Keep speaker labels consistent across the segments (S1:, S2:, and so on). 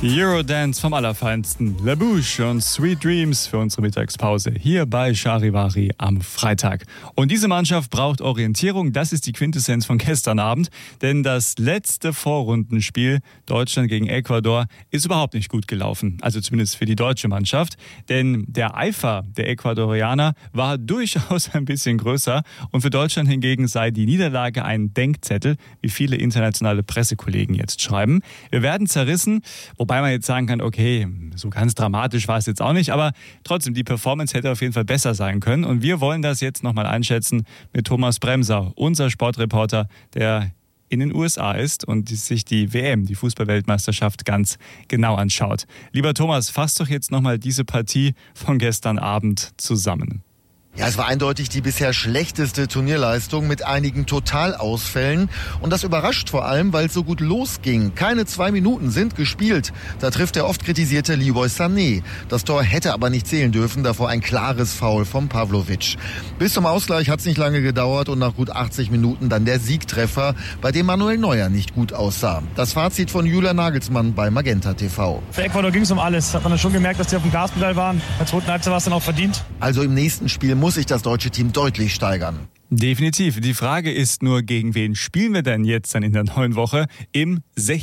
S1: Eurodance vom Allerfeinsten. La Bouche und Sweet Dreams für unsere Mittagspause hier bei Charivari am Freitag. Und diese Mannschaft braucht Orientierung. Das ist die Quintessenz von gestern Abend. Denn das letzte Vorrundenspiel Deutschland gegen Ecuador ist überhaupt nicht gut gelaufen. Also zumindest für die deutsche Mannschaft. Denn der Eifer der Ecuadorianer war durchaus ein bisschen größer. Und für Deutschland hingegen sei die Niederlage ein Denkzettel, wie viele internationale Pressekollegen jetzt schreiben. Wir werden zerrissen, wobei man jetzt sagen kann, okay, so ganz dramatisch war es jetzt auch nicht, aber trotzdem, die Performance hätte auf jeden Fall besser sein können. Und wir wollen das jetzt nochmal einschätzen mit Thomas Bremser, unser Sportreporter, der in den USA ist und sich die WM, die Fußball-Weltmeisterschaft, ganz genau anschaut. Lieber Thomas, fass doch jetzt nochmal diese Partie von gestern Abend zusammen.
S2: Ja, es war eindeutig die bisher schlechteste Turnierleistung mit einigen Totalausfällen. Und das überrascht vor allem, weil es so gut losging. Keine 2 Minuten sind gespielt. Da trifft der oft kritisierte Leroy Sané. Das Tor hätte aber nicht zählen dürfen, davor ein klares Foul von Pavlovic. Bis zum Ausgleich hat es nicht lange gedauert und nach gut 80 Minuten dann der Siegtreffer, bei dem Manuel Neuer nicht gut aussah. Das Fazit von Julian Nagelsmann bei Magenta TV.
S3: Für Ecuador ging es um alles. Hat man dann schon gemerkt, dass die auf dem Gaspedal waren. In der zweiten Halbzeit war es dann auch verdient.
S2: Also im nächsten Spiel muss sich das deutsche Team deutlich steigern.
S1: Definitiv. Die Frage ist nur, gegen wen spielen wir denn jetzt dann in der neuen Woche im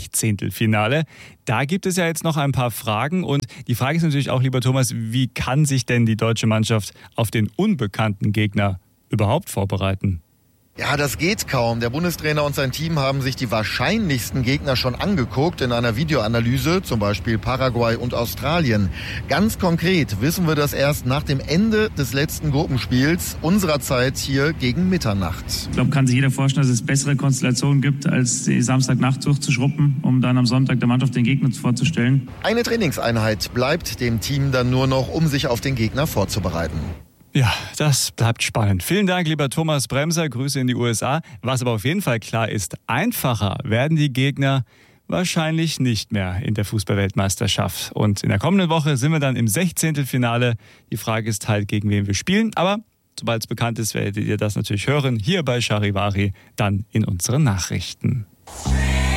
S1: 16. Da gibt es ja jetzt noch ein paar Fragen und die Frage ist natürlich auch, lieber Thomas, wie kann sich denn die deutsche Mannschaft auf den unbekannten Gegner überhaupt vorbereiten?
S2: Ja, das geht kaum. Der Bundestrainer und sein Team haben sich die wahrscheinlichsten Gegner schon angeguckt in einer Videoanalyse, zum Beispiel Paraguay und Australien. Ganz konkret wissen wir das erst nach dem Ende des letzten Gruppenspiels unserer Zeit hier gegen Mitternacht.
S3: Ich glaube, kann sich jeder vorstellen, dass es bessere Konstellationen gibt, als die Samstagnacht durchzuschruppen, um dann am Sonntag der Mannschaft den Gegner vorzustellen.
S2: Eine Trainingseinheit bleibt dem Team dann nur noch, um sich auf den Gegner vorzubereiten.
S1: Ja, das bleibt spannend. Vielen Dank, lieber Thomas Bremser. Grüße in die USA. Was aber auf jeden Fall klar ist, einfacher werden die Gegner wahrscheinlich nicht mehr in der Fußball-Weltmeisterschaft. Und in der kommenden Woche sind wir dann im 16. Die Frage ist halt, gegen wen wir spielen. Aber sobald es bekannt ist, werdet ihr das natürlich hören. Hier bei Charivari, dann in unseren Nachrichten.